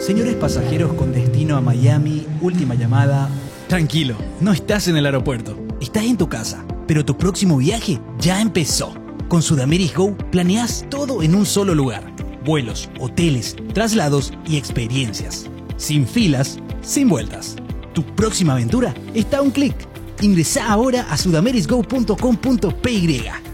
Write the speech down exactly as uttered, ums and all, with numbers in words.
Señores pasajeros con destino a Miami, última llamada. Tranquilo, no estás en el aeropuerto, estás en tu casa, pero tu próximo viaje ya empezó. Con Sudameris Go planeas todo en un solo lugar. Vuelos, hoteles, traslados y experiencias. Sin filas, sin vueltas. Tu próxima aventura está a un clic. Ingresá ahora a sudamerisgo punto com punto p y.